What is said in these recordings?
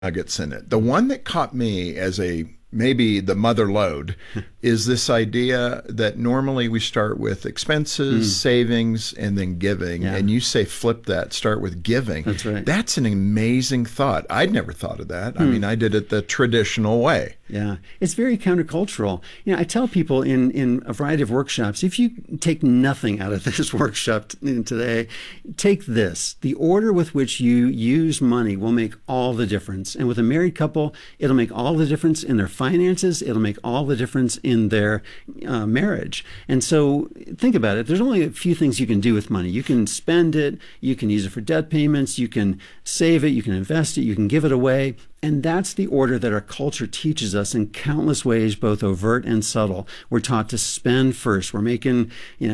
nuggets in it. The one that caught me as a maybe the mother lode is this idea that normally we start with expenses, savings, and then giving. Yeah. And you say flip that, start with giving. That's right. That's an amazing thought. I'd never thought of that. I mean, I did it the traditional way. Yeah, it's very countercultural. I tell people in a variety of workshops, if you take nothing out of this workshop today, take this. The order with which you use money will make all the difference. And with a married couple, it'll make all the difference in their finances. It'll make all the difference in their marriage. And so think about it. There's only a few things you can do with money. You can spend it. You can use it for debt payments. You can save it. You can invest it. You can give it away. And that's the order that our culture teaches us in countless ways, both overt and subtle. We're taught to spend first. We're making,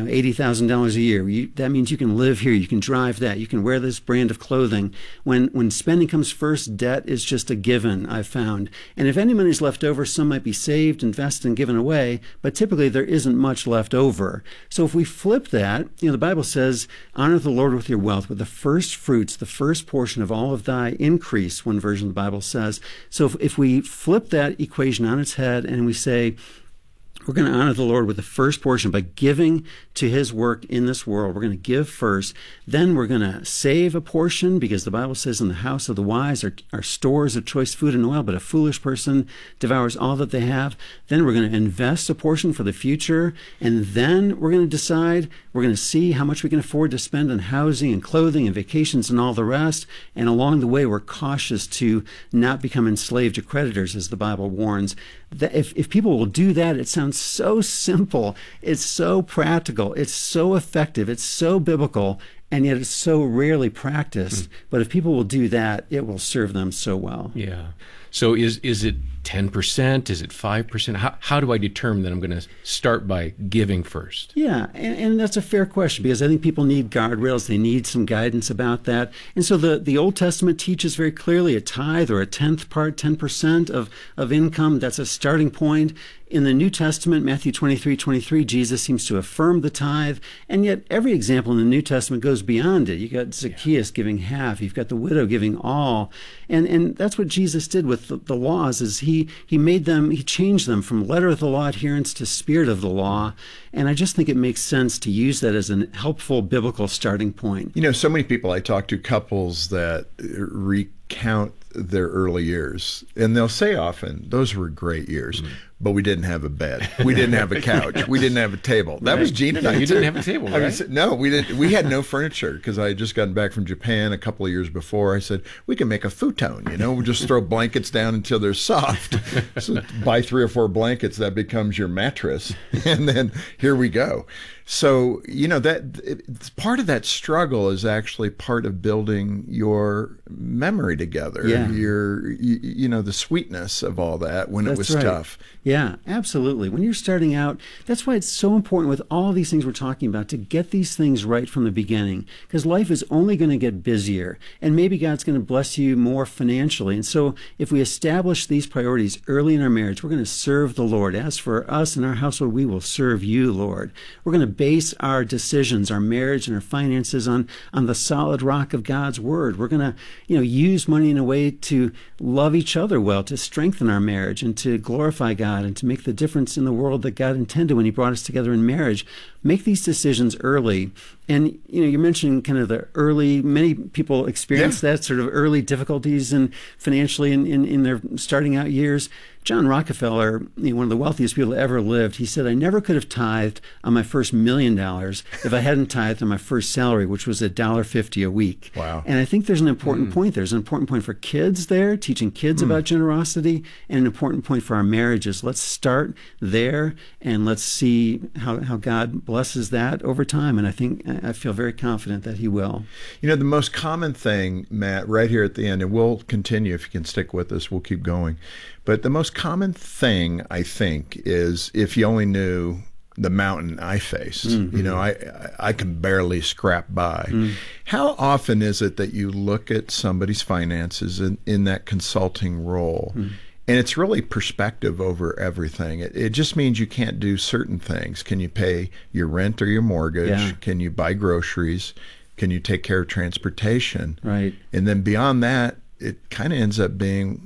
$80,000 a year. That means you can live here. You can drive that. You can wear this brand of clothing. When spending comes first, debt is just a given, I've found. And if any money is left over, some might be saved, invested, and given away. But typically, there isn't much left over. So if we flip that, the Bible says, honor the Lord with your wealth, with the first fruits, the first portion of all of thy increase, one version of the Bible says. So if we flip that equation on its head and we say, we're going to honor the Lord with the first portion by giving to his work in this world. We're going to give first. Then we're going to save a portion because the Bible says in the house of the wise are stores of choice food and oil, but a foolish person devours all that they have. Then we're going to invest a portion for the future. And then we're going to decide, we're going to see how much we can afford to spend on housing and clothing and vacations and all the rest. And along the way, we're cautious to not become enslaved to creditors, as the Bible warns. That if people will do that, it sounds so simple, it's so practical, it's so effective, it's so biblical, and yet it's so rarely practiced. But if people will do that, it will serve them so well. Yeah. So is it 10%? Is it 5%? How do I determine that I'm going to start by giving first? Yeah, and that's a fair question because I think people need guardrails. They need some guidance about that. And so the Old Testament teaches very clearly a tithe or a tenth part, 10% of income. That's a starting point. In the New Testament, Matthew 23:23, Jesus seems to affirm the tithe, and yet every example in the New Testament goes beyond it. You got Zacchaeus giving half, you've got the widow giving all, and that's what Jesus did with the laws. Is he changed them from letter of the law adherence to spirit of the law, and I just think it makes sense to use that as a helpful biblical starting point. So many people I talk to, couples that recount their early years, and they'll say often, those were great years. But we didn't have a bed. We didn't have a couch. We didn't have a table. That was Gene and I. You too. didn't have a table, right? No, we didn't. We had no furniture because I had just gotten back from Japan a couple of years before. I said, we can make a futon, we'll just throw blankets down until they're soft. So buy 3 or 4 blankets, that becomes your mattress. And then here we go. So, part of that struggle is actually part of building your memory together. Yeah. The sweetness of all that when it was right. tough. Yeah, absolutely. When you're starting out, that's why it's so important with all these things we're talking about to get these things right from the beginning, because life is only going to get busier, and maybe God's going to bless you more financially. And so if we establish these priorities early in our marriage, we're going to serve the Lord. As for us and our household, we will serve you, Lord. We're going to base our decisions, our marriage and our finances on the solid rock of God's word. We're going to, use money in a way to love each other well, to strengthen our marriage and to glorify God and to make the difference in the world that God intended when he brought us together in marriage. Make these decisions early. And, you mentioned kind of the early, many people experience that sort of early difficulties and financially in their starting out years. John Rockefeller, one of the wealthiest people that ever lived, he said, I never could have tithed on my first $1 million if I hadn't tithed on my first salary, which was $1.50 a week. Wow. And I think there's an important point. There's an important point for kids there, teaching kids about generosity, and an important point for our marriages. Let's start there, and let's see how God blesses that over time. And I feel very confident that he will. The most common thing, Matt, right here at the end, and we'll continue if you can stick with us, we'll keep going. But the most common thing, I think, is if you only knew the mountain I face. I can barely scrap by. How often is it that you look at somebody's finances in that consulting role, and it's really perspective over everything? It just means you can't do certain things. Can you pay your rent or your mortgage? Yeah. Can you buy groceries? Can you take care of transportation? Right. And then beyond that, it kind of ends up being